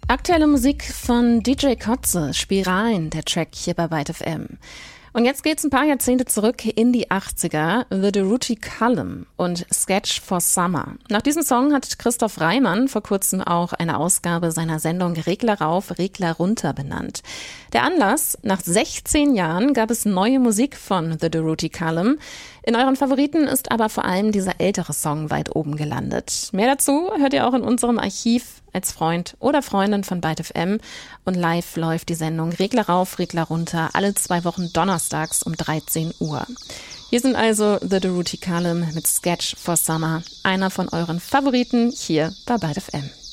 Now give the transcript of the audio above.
Aktuelle Musik von DJ Kotze, Spiralen, der Track hier bei Byte FM. Und jetzt geht's ein paar Jahrzehnte zurück in die 80er, The Durruti Column und Sketch for Summer. Nach diesem Song hat Christoph Reimann vor kurzem auch eine Ausgabe seiner Sendung Regler rauf, Regler runter benannt. Der Anlass: nach 16 Jahren gab es neue Musik von The Durruti Column. In euren Favoriten ist aber vor allem dieser ältere Song weit oben gelandet. Mehr dazu hört ihr auch in unserem Archiv als Freund oder Freundin von Byte FM. Und live läuft die Sendung Regler rauf, Regler runter alle 2 Wochen donnerstags um 13 Uhr. Hier sind also The Durruti Column mit Sketch for Summer, einer von euren Favoriten hier bei Byte FM.